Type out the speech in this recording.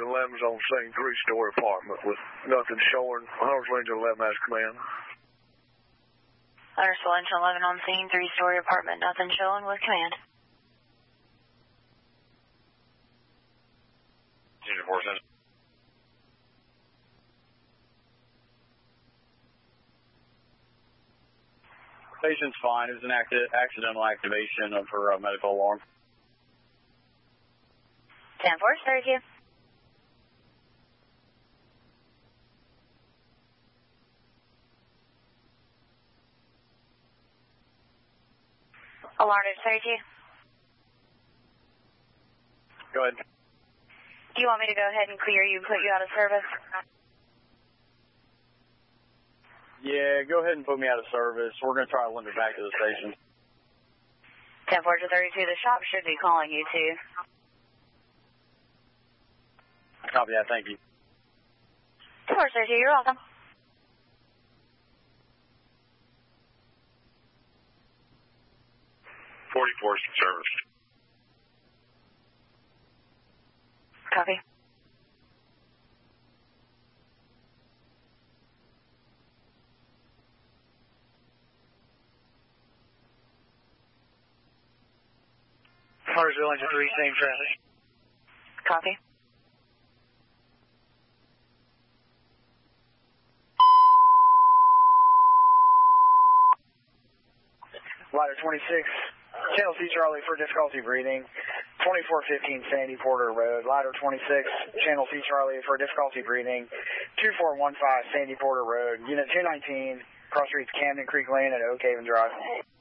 11's on scene, 3-story apartment with nothing showing. Huntersville Engine 11 has command. Huntersville Engine 11 on scene, 3-story apartment, nothing showing with command. Engine 4 cents. Patient's fine. It was an accidental activation of her medical alarm. 10-4, start you. Alarm to 32. Go ahead. Do you want me to go ahead and clear you and put you out of service? Yeah, go ahead and put me out of service. We're going to try to limit back to the station. 10-4 to 32, the shop should be calling you too. Copy that, thank you. 10-4 to 32, you're welcome. Service. Copy. Huntersville Engine 3, same traffic. Copy. Ladder 26, Channel C Charlie for difficulty breathing. 2415 Sandy Porter Road. Ladder 26, Channel C Charlie for difficulty breathing. 2415 Sandy Porter Road. Unit 219, cross streets Camden Creek Lane at Oak Haven Drive.